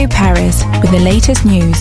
Radio Paris with the latest news.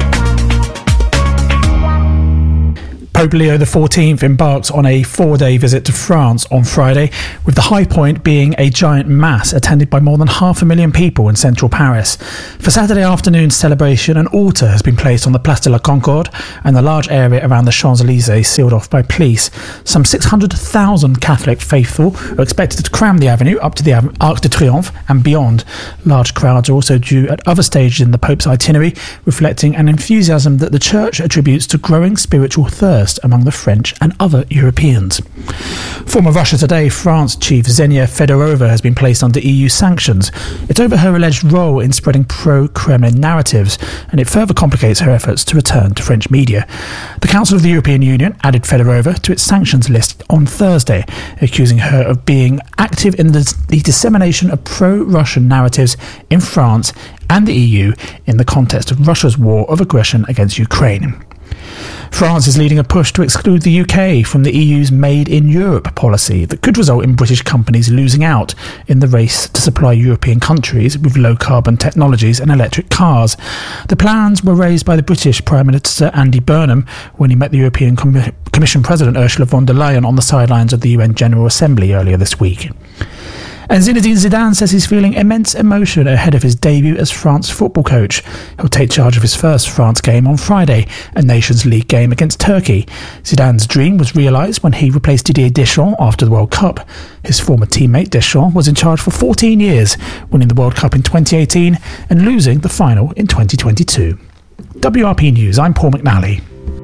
Pope Leo XIV embarks on a 4-day visit to France on Friday, with the high point being a giant mass attended by more than 500,000 people in central Paris. For Saturday afternoon's celebration, an altar has been placed on the Place de la Concorde and the large area around the Champs-Élysées sealed off by police. Some 600,000 Catholic faithful are expected to cram the avenue up to the Arc de Triomphe and beyond. Large crowds are also due at other stages in the Pope's itinerary, reflecting an enthusiasm that the Church attributes to growing spiritual thirst among the French and other Europeans. Former Russia Today France chief Xenia Fedorova has been placed under EU sanctions. It's over her alleged role in spreading pro-Kremlin narratives, and it further complicates her efforts to return to French media. The Council of the European Union added Fedorova to its sanctions list on Thursday, accusing her of being active in the dissemination of pro-Russian narratives in France and the EU in the context of Russia's war of aggression against Ukraine. France is leading a push to exclude the UK from the EU's Made in Europe policy that could result in British companies losing out in the race to supply European countries with low-carbon technologies and electric cars. The plans were raised by the British Prime Minister Andy Burnham when he met the European Commission President Ursula von der Leyen on the sidelines of the UN General Assembly earlier this week. And Zinedine Zidane says he's feeling immense emotion ahead of his debut as France football coach. He'll take charge of his first France game on Friday, a Nations League game against Turkey. Zidane's dream was realised when he replaced Didier Deschamps after the World Cup. His former teammate Deschamps was in charge for 14 years, winning the World Cup in 2018 and losing the final in 2022. WRP News, I'm Paul McNally.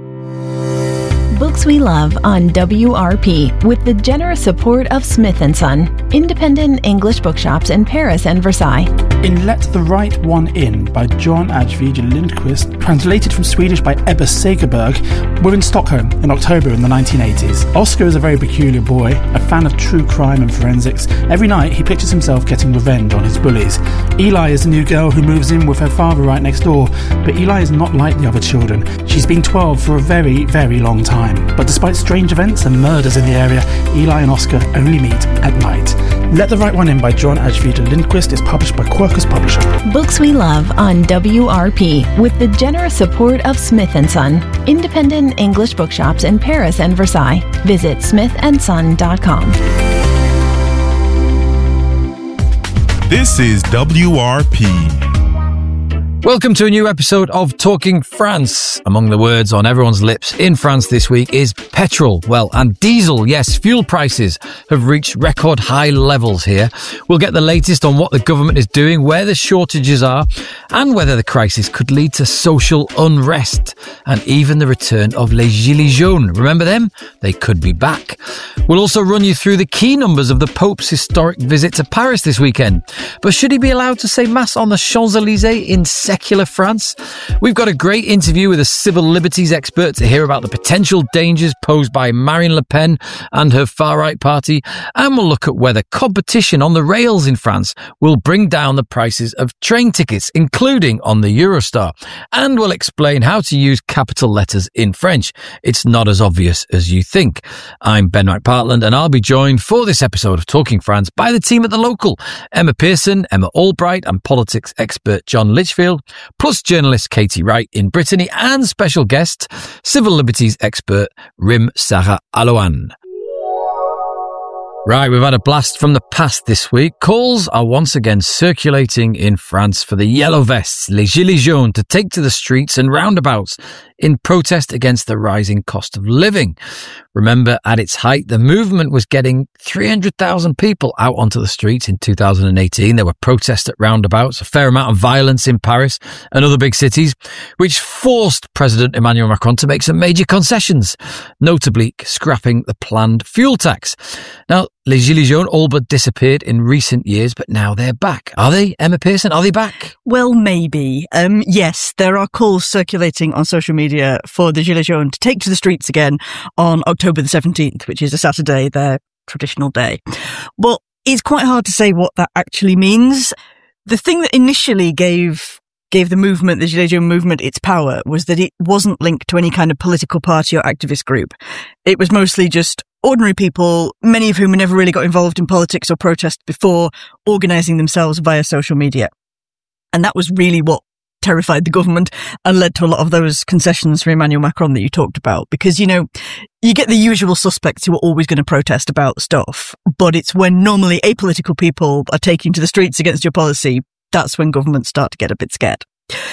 Books we love on WRP with the generous support of Smith & Son, independent English bookshops in Paris and Versailles. In Let the Right One In by John Ajvide Lindqvist, translated from Swedish by Ebba Segerberg, were in Stockholm in October in the 1980s. Oscar is a very peculiar boy, a fan of true crime and forensics. Every night he pictures himself getting revenge on his bullies. Eli is the new girl who moves in with her father right next door, but Eli is not like the other children. She's been 12 for a very, very long time. But despite strange events and murders in the area, Eli and Oscar only meet at night. Let the Right One In by John Ajvide Lindqvist is published by Quercus Publishing. Books we love on WRP with the generous support of Smith & Son, independent English bookshops in Paris and Versailles. Visit smithandson.com. This is WRP. Welcome to a new episode of Talking France. Among the words on everyone's lips in France this week is petrol. Well, and diesel. Yes, fuel prices have reached record high levels here. We'll get the latest on what the government is doing, where the shortages are, and whether the crisis could lead to social unrest and even the return of les gilets jaunes. Remember them? They could be back. We'll also run you through the key numbers of the Pope's historic visit to Paris this weekend. But should he be allowed to say Mass on the Champs-Élysées in secular France? We've got a great interview with a civil liberties expert to hear about the potential dangers posed by Marine Le Pen and her far-right party, and we'll look at whether competition on the rails in France will bring down the prices of train tickets, including on the Eurostar, and we'll explain how to use capital letters in French. It's not as obvious as you think. I'm Ben McPartland, and I'll be joined for this episode of Talking France by the team at The Local, Emma Pearson, Emma Albright, and politics expert John Litchfield, plus journalist Katie Wright in Brittany, and special guest, civil liberties expert Rim Sarah Alohan. Right, we've had a blast from the past this week. Calls are once again circulating in France for the yellow vests, les gilets jaunes, to take to the streets and roundabouts in protest against the rising cost of living. Remember, at its height, the movement was getting 300,000 people out onto the streets in 2018. There were protests at roundabouts, a fair amount of violence in Paris and other big cities, which forced President Emmanuel Macron to make some major concessions, notably scrapping the planned fuel tax. Now, les gilets jaunes all but disappeared in recent years, but now they're back. Are they, Emma Pearson? Are they back? Well, maybe. Yes, there are calls circulating on social media for the Gilets jaunes to take to the streets again on October the 17th, which is a Saturday, their traditional day. But it's quite hard to say what that actually means. The thing that initially gave the movement, the Gilets jaunes movement, its power was that it wasn't linked to any kind of political party or activist group. It was mostly just ordinary people, many of whom never really got involved in politics or protest before, organising themselves via social media. And that was really what terrified the government and led to a lot of those concessions from Emmanuel Macron that you talked about. Because, you get the usual suspects who are always going to protest about stuff, but it's when normally apolitical people are taking to the streets against your policy, that's when governments start to get a bit scared.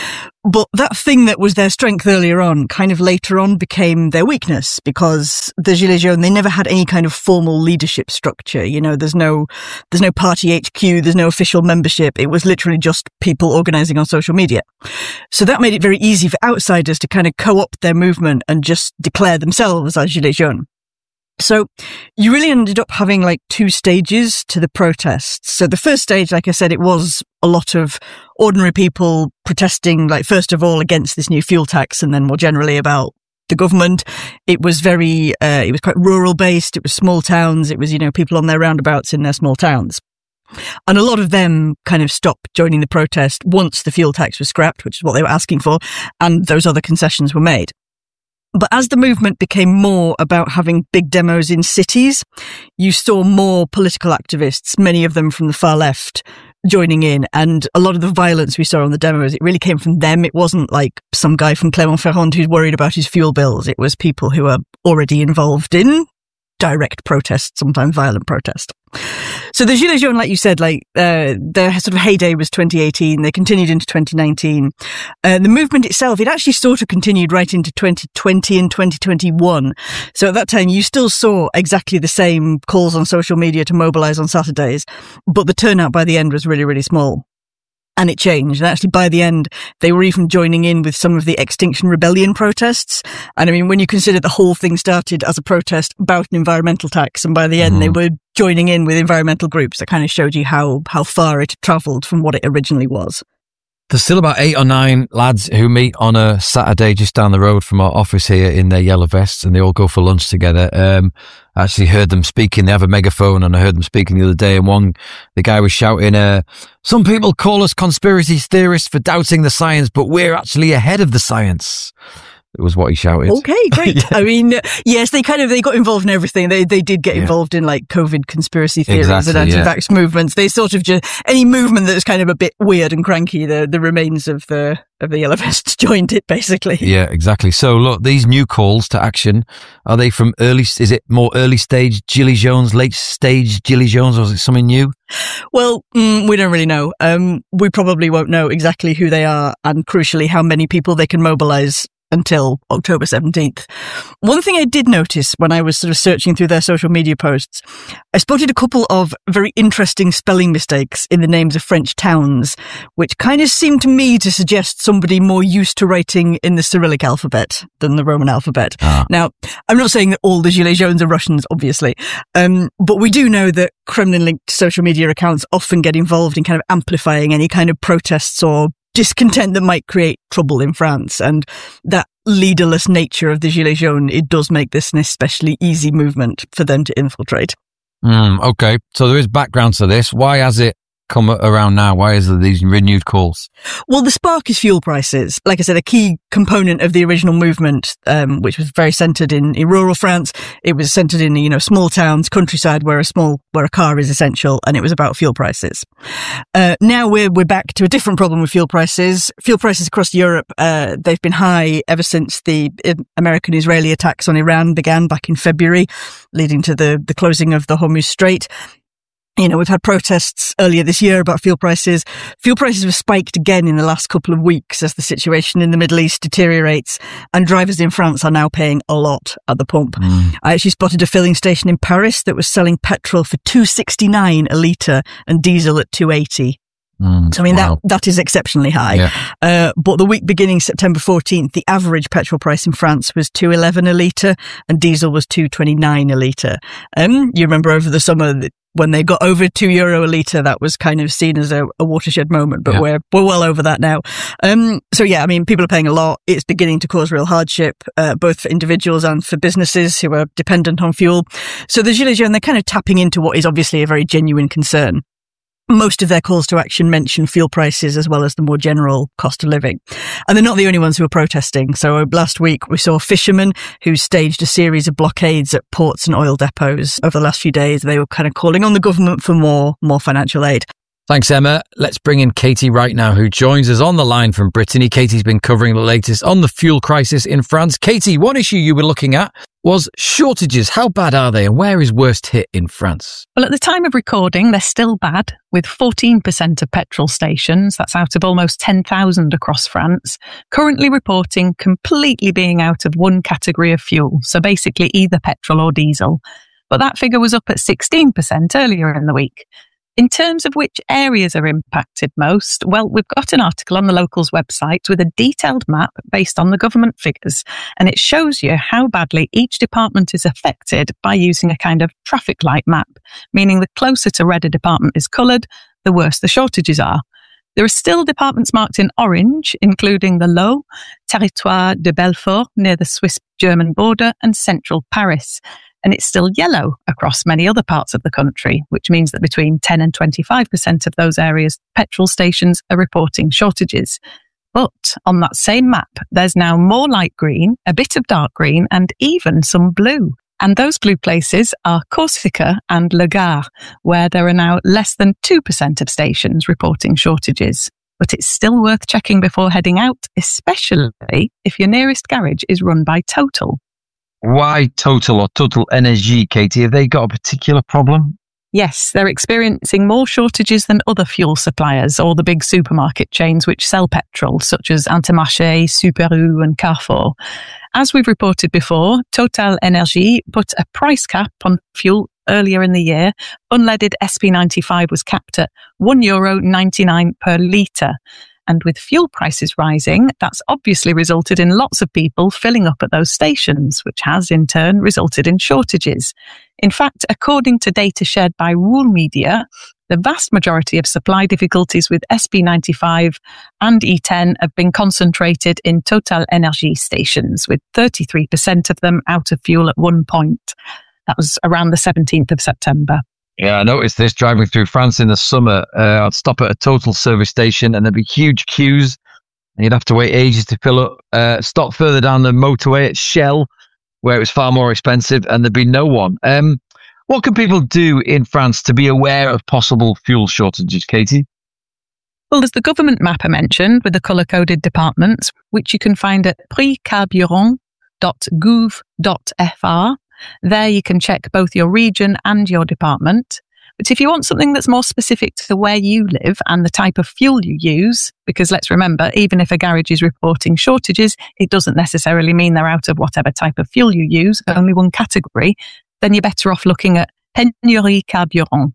But that thing that was their strength earlier on, kind of later on became their weakness, because the Gilets Jaunes, they never had any kind of formal leadership structure. There's no party HQ, there's no official membership. It was literally just people organizing on social media. So that made it very easy for outsiders to kind of co-opt their movement and just declare themselves as Gilets Jaunes. So you really ended up having like two stages to the protests. So the first stage, like I said, it was a lot of ordinary people protesting, like first of all against this new fuel tax and then more generally about the government. It was it was quite rural based. It was small towns. It was, people on their roundabouts in their small towns. And a lot of them kind of stopped joining the protest once the fuel tax was scrapped, which is what they were asking for, and those other concessions were made. But as the movement became more about having big demos in cities, you saw more political activists, many of them from the far left, joining in. And a lot of the violence we saw on the demos, it really came from them. It wasn't like some guy from Clermont-Ferrand who's worried about his fuel bills. It was people who are already involved in direct protest, sometimes violent protest. So the Gilets Jaunes, like you said, their sort of heyday was 2018. They continued into 2019. The movement itself, it actually sort of continued right into 2020 and 2021. So at that time, you still saw exactly the same calls on social media to mobilize on Saturdays, but the turnout by the end was really, really small. And it changed. And actually, by the end, they were even joining in with some of the Extinction Rebellion protests. And I mean, when you consider the whole thing started as a protest about an environmental tax, and by the end, they were joining in with environmental groups, that kind of showed you how far it had travelled from what it originally was. There's still about 8 or 9 lads who meet on a Saturday just down the road from our office here in their yellow vests, and they all go for lunch together. I actually heard them speaking. They have a megaphone, and I heard them speaking the other day, and the guy was shouting, some people call us conspiracy theorists for doubting the science, but we're actually ahead of the science. It was what he shouted. Okay, great. Yeah. I mean, yes, they got involved in everything. They did get involved in like COVID conspiracy theories and anti-vax movements. They sort of just, any movement that was kind of a bit weird and cranky, the remains of the yellow vests joined it, basically. Yeah, exactly. So look, these new calls to action, are they from is it more early stage Gilets Jaunes, late stage Gilets Jaunes, or is it something new? Well, we don't really know. We probably won't know exactly who they are and crucially how many people they can mobilize until October 17th. One thing I did notice when I was sort of searching through their social media posts, I spotted a couple of very interesting spelling mistakes in the names of French towns, which kind of seemed to me to suggest somebody more used to writing in the Cyrillic alphabet than the Roman alphabet. Now, I'm not saying that all the Gilets Jaunes are Russians, obviously, but we do know that Kremlin-linked social media accounts often get involved in kind of amplifying any kind of protests or discontent that might create trouble in France. And that leaderless nature of the Gilets Jaunes, it does make this an especially easy movement for them to infiltrate. Okay, so there is background to this. Why has it come around now? Why is there these renewed calls? Well, the spark is fuel prices. Like I said, a key component of the original movement, which was very centred in rural France. It was centred in, small towns, countryside, where a car is essential, and it was about fuel prices. Now we're back to a different problem with fuel prices. Fuel prices across Europe, they've been high ever since the American-Israeli attacks on Iran began back in February, leading to the closing of the Hormuz Strait. We've had protests earlier this year about fuel prices. Fuel prices were spiked again in the last couple of weeks as the situation in the Middle East deteriorates, and drivers in France are now paying a lot at the pump. I actually spotted a filling station in Paris that was selling petrol for $2.69 a litre and diesel at $2.80. So, I mean, that is exceptionally high. Yeah. But the week beginning September 14th, the average petrol price in France was $2.11 a litre and diesel was $2.29 a litre. You remember over the summer when they got over €2 a litre, that was kind of seen as a watershed moment, but we're well over that now. So yeah, I mean, people are paying a lot. It's beginning to cause real hardship, both for individuals and for businesses who are dependent on fuel. So the Gilets Jaunes, they're kind of tapping into what is obviously a very genuine concern. Most of their calls to action mention fuel prices as well as the more general cost of living. And they're not the only ones who are protesting. So last week we saw fishermen who staged a series of blockades at ports and oil depots over the last few days. They were kind of calling on the government for more financial aid. Thanks, Emma. Let's bring in Katie right now, who joins us on the line from Brittany. Katie's been covering the latest on the fuel crisis in France. Katie, one issue you were looking at was shortages. How bad are they, and where is worst hit in France? Well, at the time of recording, they're still bad, with 14% of petrol stations, that's out of almost 10,000 across France, currently reporting completely being out of one category of fuel, so basically either petrol or diesel. But that figure was up at 16% earlier in the week. In terms of which areas are impacted most, well, we've got an article on the Locals website with a detailed map based on the government figures, and it shows you how badly each department is affected by using a kind of traffic light map, meaning the closer to red a department is coloured, the worse the shortages are. There are still departments marked in orange, including the Lot, Territoire de Belfort near the Swiss-German border, and central Paris. And it's still yellow across many other parts of the country, which means that between 10 and 25% of those areas, petrol stations are reporting shortages. But on that same map, there's now more light green, a bit of dark green, and even some blue. And those blue places are Corsica and Le Gard, where there are now less than 2% of stations reporting shortages. But it's still worth checking before heading out, especially if your nearest garage is run by Total. Why Total or Total Energy, Katie? Have they got a particular problem? Yes, they're experiencing more shortages than other fuel suppliers or the big supermarket chains which sell petrol, such as Intermarché, Super U and Carrefour. As we've reported before, Total Energy put a price cap on fuel earlier in the year. Unleaded SP95 was capped at €1.99 per litre. And with fuel prices rising, that's obviously resulted in lots of people filling up at those stations, which has in turn resulted in shortages. In fact, according to data shared by Wool Media, the vast majority of supply difficulties with SP95 and E10 have been concentrated in Total Energy stations, with 33% of them out of fuel at one point. That was around the 17th of September. Yeah, I noticed this driving through France in the summer. I'd stop at a Total service station and there'd be huge queues and you'd have to wait ages to fill up. Stop further down the motorway at Shell, where it was far more expensive, and there'd be no one. What can people do in France to be aware of possible fuel shortages, Katie? Well, there's the government map I mentioned with the colour-coded departments, which you can find at prixcarburant.gouv.fr. There you can check both your region and your department. But if you want something that's more specific to where you live and the type of fuel you use, because let's remember, even if a garage is reporting shortages, it doesn't necessarily mean they're out of whatever type of fuel you use, only one category, then you're better off looking at pénurie-carburant.fr.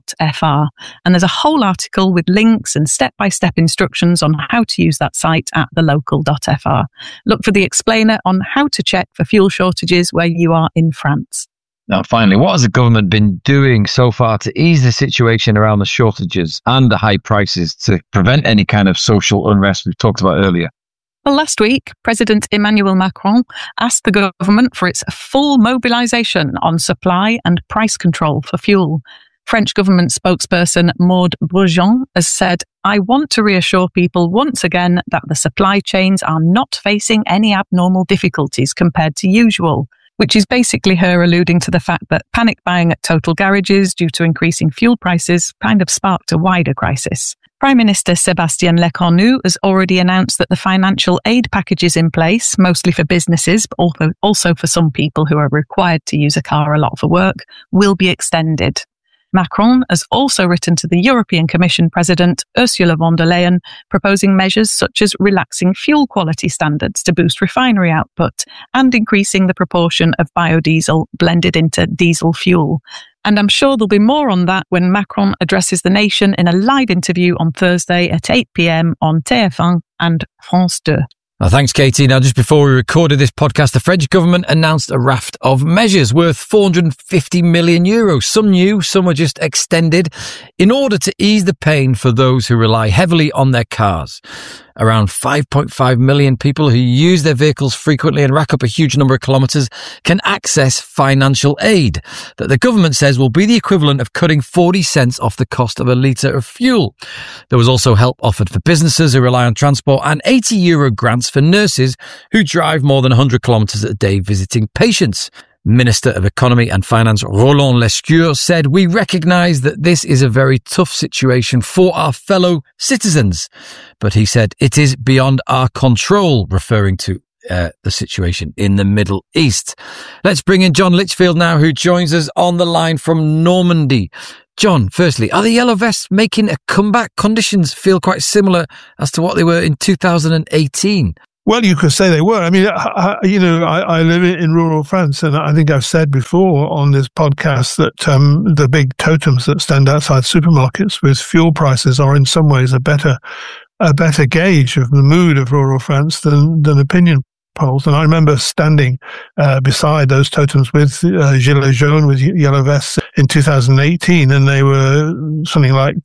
And there's a whole article with links and step-by-step instructions on how to use that site at thelocal.fr. Look for the explainer on how to check for fuel shortages where you are in France. Now, finally, what has the government been doing so far to ease the situation around the shortages and the high prices to prevent any kind of social unrest we've talked about earlier? Well, last week, President Emmanuel Macron asked the government for its full mobilisation on supply and price control for fuel. French government spokesperson Maud Brujon has said, "I want to reassure people once again that the supply chains are not facing any abnormal difficulties compared to usual," which is basically her alluding to the fact that panic buying at Total garages due to increasing fuel prices kind of sparked a wider crisis. Prime Minister Sébastien Lecornu has already announced that the financial aid packages in place, mostly for businesses, but also for some people who are required to use a car a lot for work, will be extended. Macron has also written to the European Commission President Ursula von der Leyen, proposing measures such as relaxing fuel quality standards to boost refinery output and increasing the proportion of biodiesel blended into diesel fuel. And I'm sure there'll be more on that when Macron addresses the nation in a live interview on Thursday at 8 p.m. on TF1 and France 2. Well, thanks, Katie. Now, just before we recorded this podcast, the French government announced a raft of measures worth €450 million. Some new, some were just extended, in order to ease the pain for those who rely heavily on their cars. Around 5.5 million people who use their vehicles frequently and rack up a huge number of kilometres can access financial aid that the government says will be the equivalent of cutting 40 cents off the cost of a litre of fuel. There was also help offered for businesses who rely on transport and €80 grants for nurses who drive more than 100 kilometres a day visiting patients. Minister of Economy and Finance Roland Lescure said, "We recognise that this is a very tough situation for our fellow citizens." But he said, "It is beyond our control," referring to the situation in the Middle East. Let's bring in John Litchfield now, who joins us on the line from Normandy. John, firstly, are the Yellow Vests making a comeback? Conditions feel quite similar as to what they were in 2018. Well, you could say they were. I mean, I live in rural France, and I think I've said before on this podcast that the big totems that stand outside supermarkets with fuel prices are in some ways a better gauge of the mood of rural France than opinion polls. And I remember standing beside those totems with Gilets jaunes, with Yellow Vests in 2018, and they were something like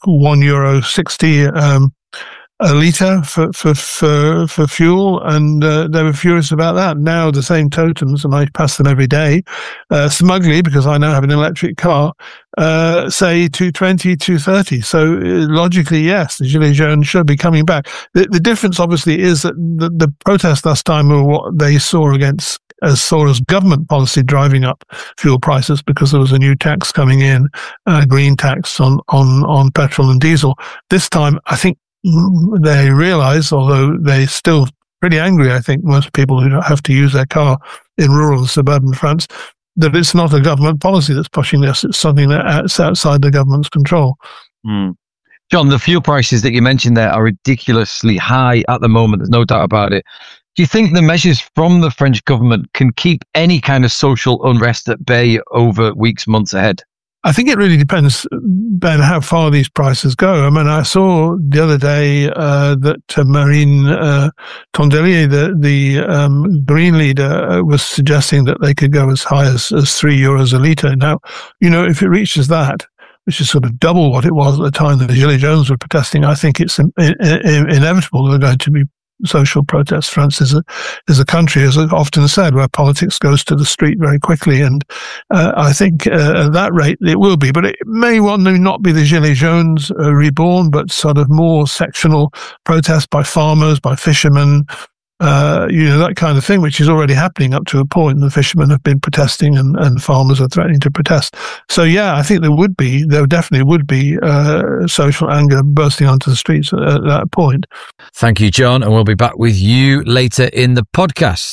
€1.60 a litre for fuel, and they were furious about that. Now the same totems, and I pass them every day, smugly, because I now have an electric car, say 220, 230. So logically, yes, the Gilets jaunes should be coming back. The difference, obviously, is that the protests last time were what they saw as government policy driving up fuel prices, because there was a new tax coming in, green tax on petrol and diesel. This time, I think they realise, although they're still pretty angry, I think, most people who don't have to use their car in rural and suburban France, that it's not a government policy that's pushing this. It's something that's outside the government's control. John, the fuel prices that you mentioned there are ridiculously high at the moment. There's no doubt about it. Do you think the measures from the French government can keep any kind of social unrest at bay over weeks, months ahead? I think it really depends, Ben, how far these prices go. I mean, I saw the other day that Marine Tondelier, the Green leader, was suggesting that they could go as high as €3 a litre. Now, if it reaches that, which is sort of double what it was at the time that the Gilets jaunes were protesting, I think it's inevitable there are going to be social protests. France is a country, as I've often said, where politics goes to the street very quickly, and I think at that rate it will be. But it may not be the Gilets jaunes reborn, but sort of more sectional protests by farmers, by fishermen, that kind of thing, which is already happening up to a point. The fishermen have been protesting, and farmers are threatening to protest. So, yeah, I think there definitely would be social anger bursting onto the streets at that point. Thank you, John, and we'll be back with you later in the podcast.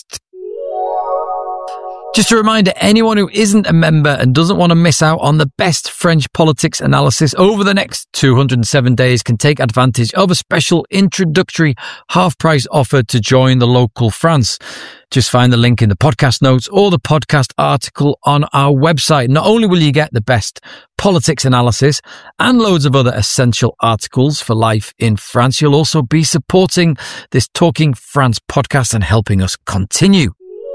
Just a reminder, anyone who isn't a member and doesn't want to miss out on the best French politics analysis over the next 207 days can take advantage of a special introductory half-price offer to join the local France. Just find the link in the podcast notes or the podcast article on our website. Not only will you get the best politics analysis and loads of other essential articles for life in France, you'll also be supporting this Talking France podcast and helping us continue.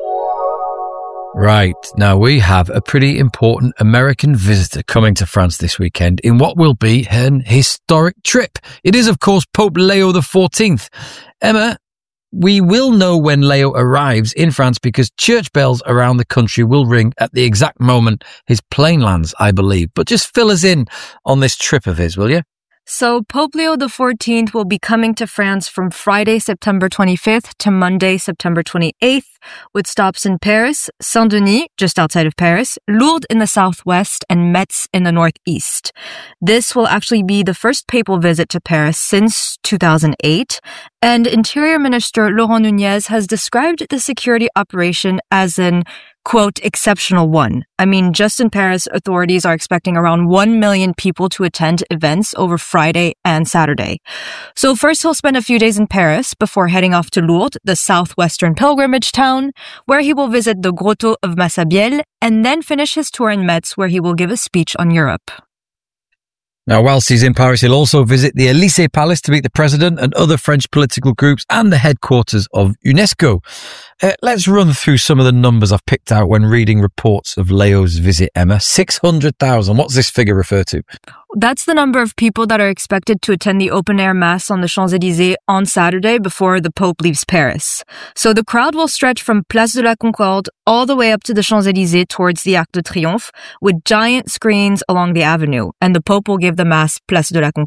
Right, now we have a pretty important American visitor coming to France this weekend in what will be an historic trip. It is, of course, Pope Leo XIV. Emma, we will know when Leo arrives in France because church bells around the country will ring at the exact moment his plane lands, I believe. But just fill us in on this trip of his, will you? So Pope Leo XIV will be coming to France from Friday, September 25th to Monday, September 28th, with stops in Paris, Saint-Denis, just outside of Paris, Lourdes in the southwest, and Metz in the northeast. This will actually be the first papal visit to Paris since 2008, and Interior Minister Laurent Nunez has described the security operation as an quote, exceptional one. I mean, just in Paris, authorities are expecting around 1 million people to attend events over Friday and Saturday. So first he'll spend a few days in Paris before heading off to Lourdes, the southwestern pilgrimage town, where he will visit the Grotto of Massabielle, and then finish his tour in Metz, where he will give a speech on Europe. Now, whilst he's in Paris, he'll also visit the Élysée Palace to meet the president and other French political groups and the headquarters of UNESCO. Let's run through some of the numbers I've picked out when reading reports of Leo's visit, Emma. 600,000. What's this figure refer to? That's the number of people that are expected to attend the open-air mass on the Champs-Élysées on Saturday before the Pope leaves Paris. So the crowd will stretch from Place de la Concorde all the way up to the Champs-Élysées towards the Arc de Triomphe with giant screens along the avenue, and the Pope will give the mass Place de la Concorde.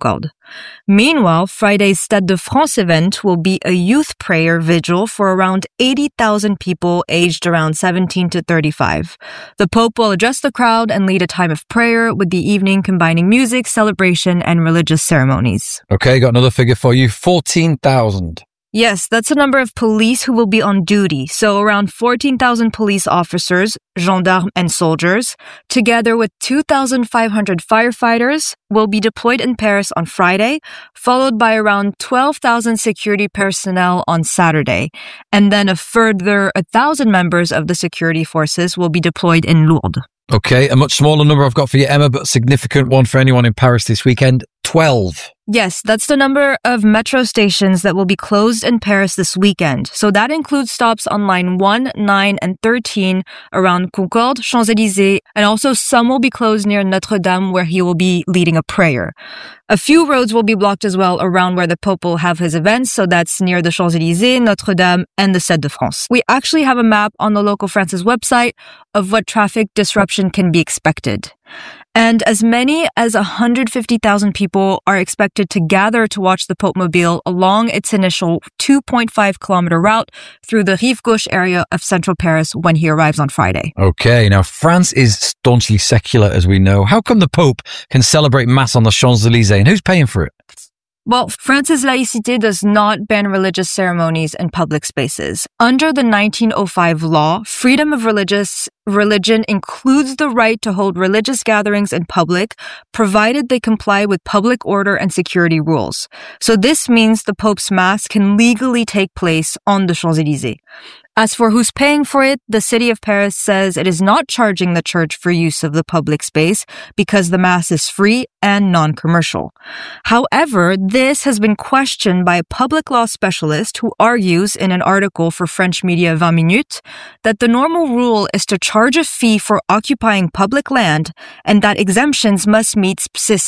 Meanwhile, Friday's Stade de France event will be a youth prayer vigil for around 80,000 people aged around 17 to 35. The Pope will address the crowd and lead a time of prayer, with the evening combining music, celebration, and religious ceremonies. Okay, got another figure for you. 14,000. Yes, that's the number of police who will be on duty. So around 14,000 police officers, gendarmes, and soldiers, together with 2,500 firefighters, will be deployed in Paris on Friday, followed by around 12,000 security personnel on Saturday. And then a further 1,000 members of the security forces will be deployed in Lourdes. Okay, a much smaller number I've got for you, Emma, but a significant one for anyone in Paris this weekend. 12. Yes, that's the number of metro stations that will be closed in Paris this weekend. So that includes stops on line 1, 9, and 13 around Concorde, Champs-Élysées, and also some will be closed near Notre-Dame, where he will be leading a prayer. A few roads will be blocked as well around where the Pope will have his events, so that's near the Champs-Élysées, Notre-Dame, and the Stade de France. We actually have a map on the Local France's website of what traffic disruption can be expected. And as many as 150,000 people are expected to gather to watch the Pope Mobile along its initial 2.5 kilometer route through the Rive Gauche area of central Paris when he arrives on Friday. Okay, now France is staunchly secular, as we know. How come the Pope can celebrate Mass on the Champs-Élysées, and who's paying for it? Well, France's laïcité does not ban religious ceremonies in public spaces. Under the 1905 law, freedom of religion includes the right to hold religious gatherings in public, provided they comply with public order and security rules. So this means the Pope's Mass can legally take place on the Champs-Élysées. As for who's paying for it, the city of Paris says it is not charging the church for use of the public space because the Mass is free and non-commercial. However, this has been questioned by a public law specialist who argues in an article for French media 20 Minutes that the normal rule is to charge a fee for occupying public land and that exemptions must meet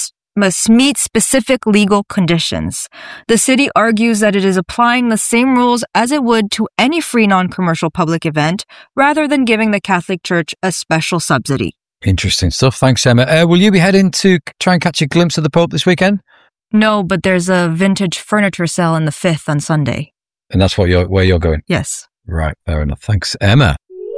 specific legal conditions. The city argues that it is applying the same rules as it would to any free non-commercial public event, rather than giving the Catholic Church a special subsidy. Interesting stuff. Thanks, Emma. Will you be heading to try and catch a glimpse of the Pope this weekend? No, but there's a vintage furniture sale in the 5th on Sunday. And that's where you're going? Yes. Right, fair enough. Thanks, Emma.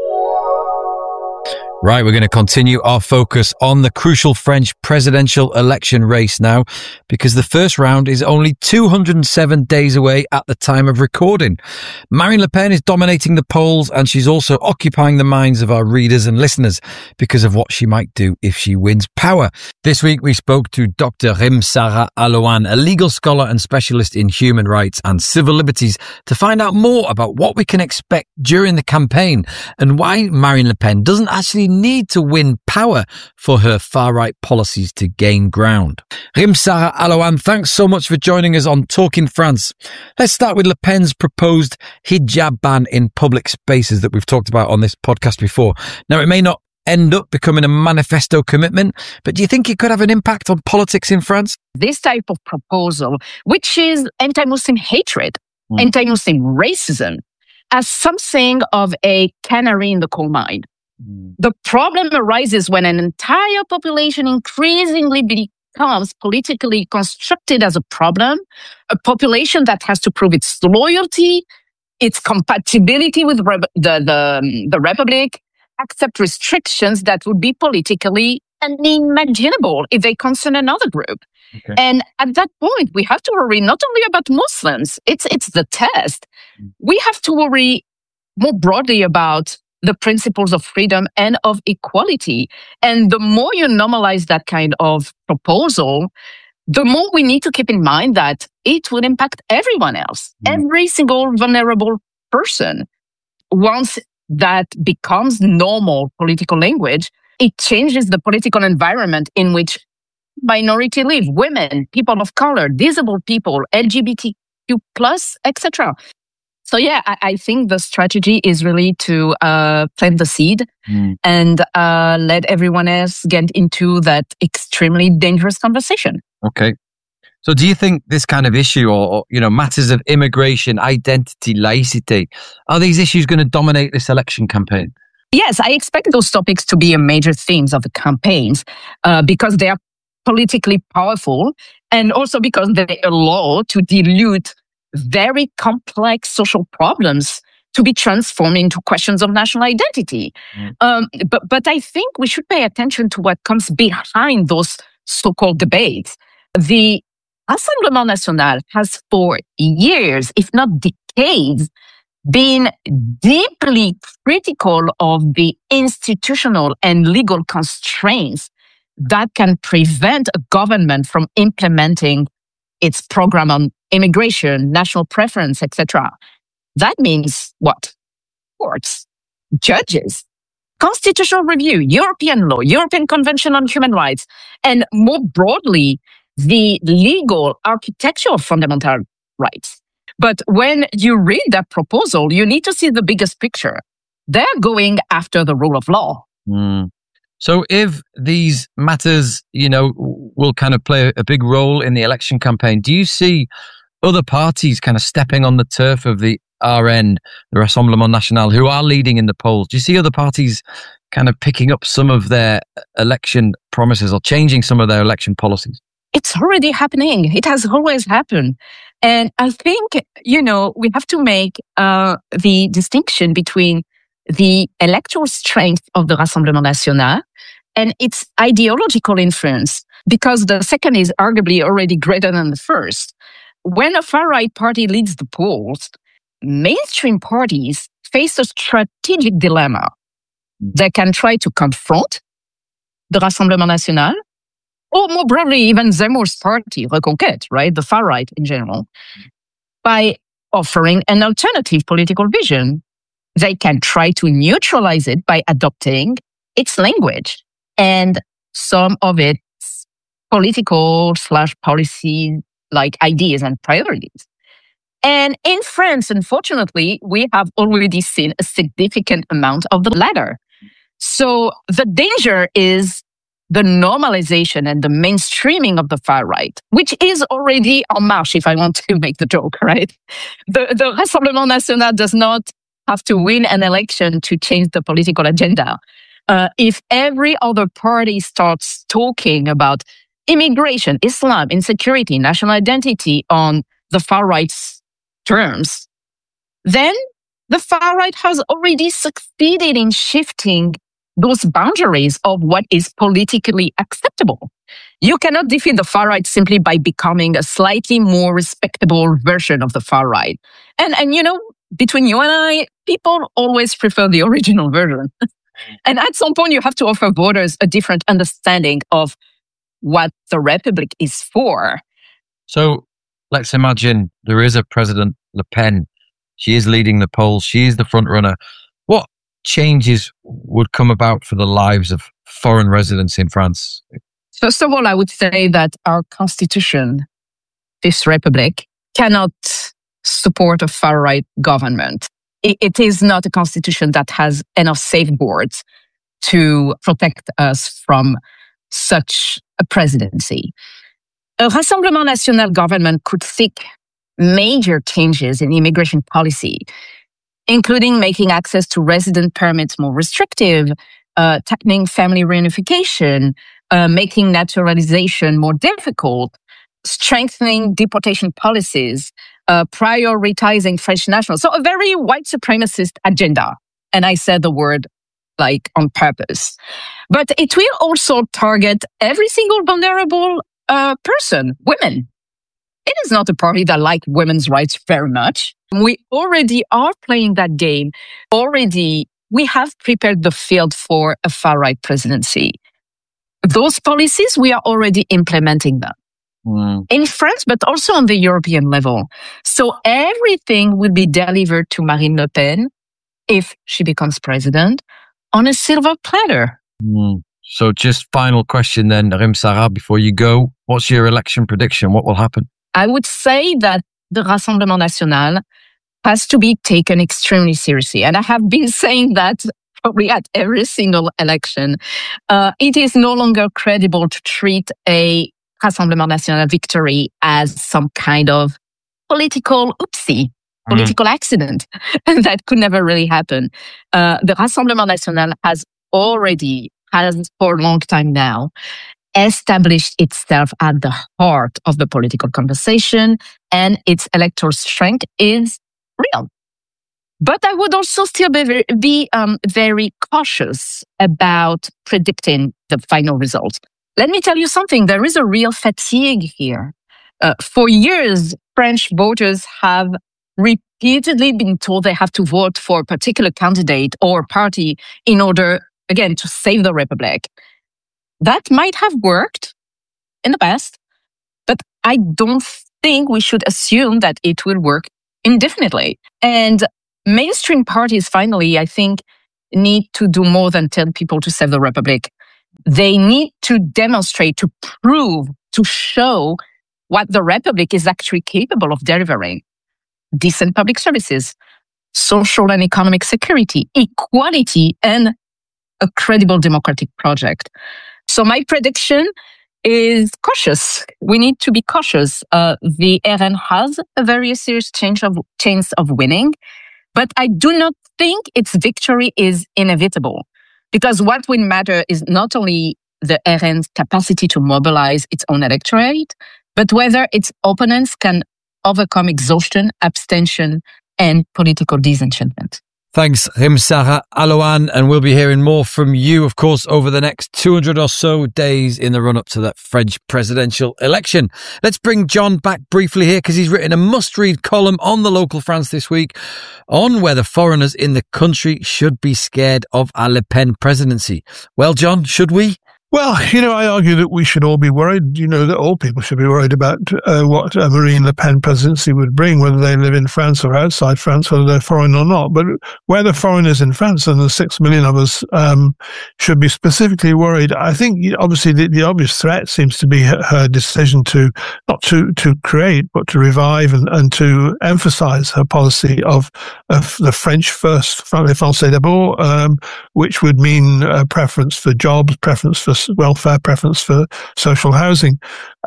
Right, we're going to continue our focus on the crucial French presidential election race now, because the first round is only 207 days away at the time of recording. Marine Le Pen is dominating the polls, and she's also occupying the minds of our readers and listeners because of what she might do if she wins power. This week we spoke to Dr. Rimsara Alouane, a legal scholar and specialist in human rights and civil liberties, to find out more about what we can expect during the campaign and why Marine Le Pen doesn't actually need to win power for her far-right policies to gain ground. Rimsara Alouane, thanks so much for joining us on Talking France. Let's start with Le Pen's proposed hijab ban in public spaces that we've talked about on this podcast before. Now, it may not end up becoming a manifesto commitment, but do you think it could have an impact on politics in France? This type of proposal, which is anti-Muslim hatred, anti-Muslim racism, as something of a canary in the coal mine. The problem arises when an entire population increasingly becomes politically constructed as a problem, a population that has to prove its loyalty, its compatibility with the Republic, accept restrictions that would be politically unimaginable if they concern another group. Okay. And at that point, we have to worry not only about Muslims, it's the test. We have to worry more broadly about the principles of freedom and of equality. And the more you normalize that kind of proposal, the more we need to keep in mind that it will impact everyone else, every single vulnerable person. Once that becomes normal political language, it changes the political environment in which minority live, women, people of color, disabled people, LGBTQ+, etc. So yeah, I think the strategy is really to plant the seed and let everyone else get into that extremely dangerous conversation. Okay. So do you think this kind of issue or matters of immigration, identity, laicity, are these issues going to dominate this election campaign? Yes, I expect those topics to be a major themes of the campaigns because they are politically powerful And also because they allow to dilute very complex social problems to be transformed into questions of national identity. But I think we should pay attention to what comes behind those so-called debates. The Rassemblement National has for years, if not decades, been deeply critical of the institutional and legal constraints that can prevent a government from implementing its program on immigration, national preference, etc. That means what? Courts, judges, constitutional review, European law, European Convention on Human Rights, and more broadly, the legal architecture of fundamental rights. But when you read that proposal, you need to see the biggest picture. They're going after the rule of law. So if these matters, will kind of play a big role in the election campaign, do you see other parties kind of stepping on the turf of the RN, the Rassemblement National, who are leading in the polls? Do you see other parties kind of picking up some of their election promises or changing some of their election policies? It's already happening. It has always happened. And I think, we have to make the distinction between the electoral strength of the Rassemblement National and its ideological influence, because the second is arguably already greater than the first. When a far-right party leads the polls, mainstream parties face a strategic dilemma. They can try to confront the Rassemblement National, or more broadly, even Zemmour's party, Reconquête, right, the far-right in general, by offering an alternative political vision. They can try to neutralize it by adopting its language and some of its political/policy-like ideas and priorities. And in France, unfortunately, we have already seen a significant amount of the latter. So the danger is the normalization and the mainstreaming of the far right, which is already en marche, if I want to make the joke, right? The Rassemblement National does not have to win an election to change the political agenda. If every other party starts talking about immigration, Islam, insecurity, national identity on the far right's terms, then the far right has already succeeded in shifting those boundaries of what is politically acceptable. You cannot defeat the far right simply by becoming a slightly more respectable version of the far right. And between you and I, people always prefer the original version. And at some point, you have to offer voters a different understanding of what the Republic is for. So let's imagine there is a President Le Pen. She is leading the polls. She is the front runner. What changes would come about for the lives of foreign residents in France? First of all, I would say that our constitution, this Republic, cannot support a far-right government. It is not a constitution that has enough safeguards to protect us from such a presidency. A Rassemblement National government could seek major changes in immigration policy, including making access to resident permits more restrictive, tackling family reunification, making naturalization more difficult, strengthening deportation policies, prioritizing French nationals. So a very white supremacist agenda. And I said the word on purpose. But it will also target every single vulnerable person, women. It is not a party that likes women's rights very much. We already are playing that game. Already, we have prepared the field for a far-right presidency. Those policies, we are already implementing them. In France, but also on the European level. So everything will be delivered to Marine Le Pen, if she becomes president, on a silver platter. So just final question then, Rim Sarah, before you go, what's your election prediction? What will happen? I would say that the Rassemblement National has to be taken extremely seriously. And I have been saying that probably at every single election. It is no longer credible to treat a Rassemblement National victory as some kind of political political accident. And that could never really happen. The Rassemblement National has for a long time now, established itself at the heart of the political conversation, and its electoral strength is real. But I would also still be very cautious about predicting the final results. Let me tell you something. There is a real fatigue here. For years, French voters have repeatedly been told they have to vote for a particular candidate or party in order, again, to save the Republic. That might have worked in the past, but I don't think we should assume that it will work indefinitely. And mainstream parties, finally, I think, need to do more than tell people to save the Republic. They need to demonstrate, to prove, to show what the Republic is actually capable of delivering. Decent public services, social and economic security, equality, and a credible democratic project. So my prediction is cautious. We need to be cautious. The RN has a very serious chance of winning, but I do not think its victory is inevitable, because what will matter is not only the RN's capacity to mobilize its own electorate, but whether its opponents can overcome exhaustion, abstention, and political disenchantment. Thanks, Rimsara Alouane, and we'll be hearing more from you, of course, over the next 200 or so days in the run-up to that French presidential election. Let's bring John back briefly here, because he's written a must-read column on the Local France this week on whether foreigners in the country should be scared of a Le Pen presidency. Well, John, should we? Well, I argue that we should all be worried, that all people should be worried about what a Marine Le Pen presidency would bring, whether they live in France or outside France, whether they're foreign or not. But whether foreigners in France, and the 6 million of us, should be specifically worried, I think obviously the obvious threat seems to be her decision to, not to create, but to revive and to emphasize her policy of the French first, les Français d'abord, which would mean preference for jobs, preference for welfare, preference for social housing.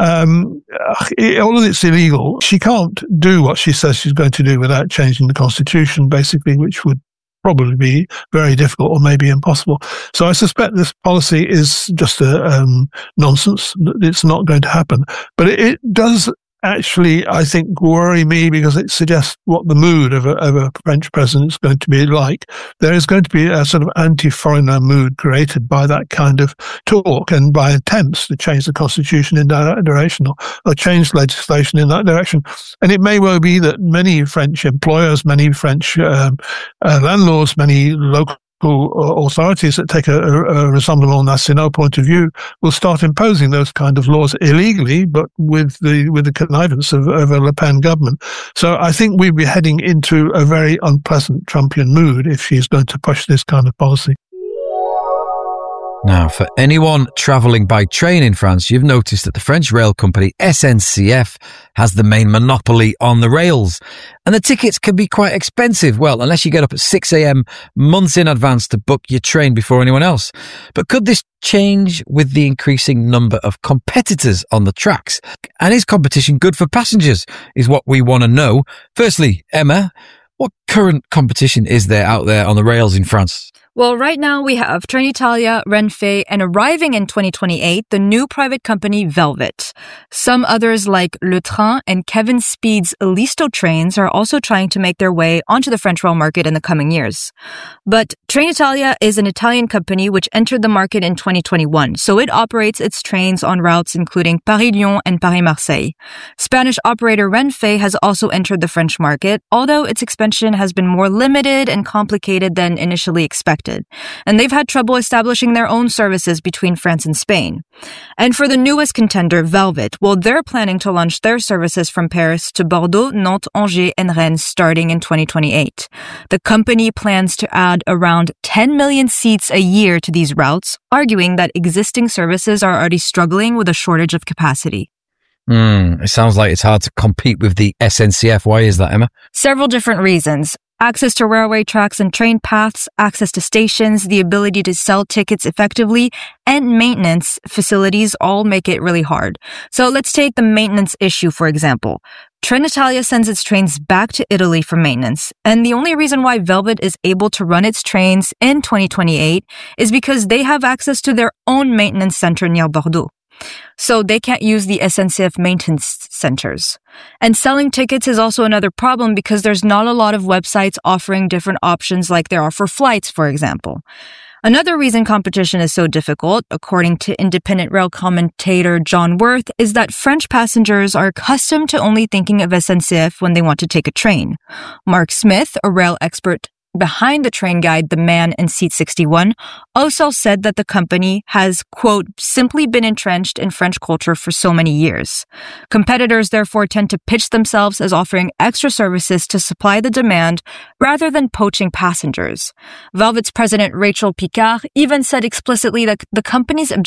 All of it's illegal. She can't do what she says she's going to do without changing the constitution, basically, which would probably be very difficult or maybe impossible. So I suspect this policy is just a nonsense. It's not going to happen. But it does actually, I think, worry me, because it suggests what the mood of a French president is going to be like. There is going to be a sort of anti-foreigner mood created by that kind of talk and by attempts to change the constitution in that direction or change legislation in that direction. And it may well be that many French employers, many French landlords, many local authorities that take a Rassemblement National point of view will start imposing those kind of laws illegally, but with the connivance of a Le Pen government. So I think we'd be heading into a very unpleasant Trumpian mood if she's going to push this kind of policy. Now, for anyone travelling by train in France, you've noticed that the French rail company SNCF has the main monopoly on the rails. And the tickets can be quite expensive, well, unless you get up at 6 a.m. months in advance to book your train before anyone else. But could this change with the increasing number of competitors on the tracks? And is competition good for passengers, is what we want to know. Firstly, Emma, what current competition is there out there on the rails in France? Well, right now we have Trenitalia, Renfe, and arriving in 2028, the new private company Velvet. Some others like Le Train and Kevin Speed's Listo trains are also trying to make their way onto the French rail market in the coming years. But Trenitalia is an Italian company which entered the market in 2021, so it operates its trains on routes including Paris-Lyon and Paris-Marseille. Spanish operator Renfe has also entered the French market, although its expansion has been more limited and complicated than initially expected. And they've had trouble establishing their own services between France and Spain. And for the newest contender, Velvet, well, they're planning to launch their services from Paris to Bordeaux, Nantes, Angers, and Rennes starting in 2028. The company plans to add around 10 million seats a year to these routes, arguing that existing services are already struggling with a shortage of capacity. It sounds like it's hard to compete with the SNCF. Why is that, Emma? Several different reasons. Access to railway tracks and train paths, access to stations, the ability to sell tickets effectively, and maintenance facilities all make it really hard. So let's take the maintenance issue, for example. Trenitalia sends its trains back to Italy for maintenance, and the only reason why Velvet is able to run its trains in 2028 is because they have access to their own maintenance center near Bordeaux. so they can't use the SNCF maintenance centers. And selling tickets is also another problem because there's not a lot of websites offering different options like there are for flights, for example. Another reason competition is so difficult, according to independent rail commentator John Worth, is that French passengers are accustomed to only thinking of SNCF when they want to take a train. Mark Smith, a rail expert behind the train guide The Man in Seat 61, also said that the company has, quote, simply been entrenched in French culture for so many years. Competitors therefore tend to pitch themselves as offering extra services to supply the demand rather than poaching passengers. Velvet's president Rachel Picard even said explicitly that the company's